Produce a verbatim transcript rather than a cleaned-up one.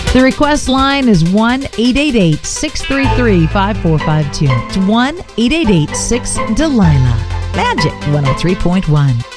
The request line is one eight eight eight, six three three, five four five two. It's one eight eight eight, six Delilah. Magic one oh three point one.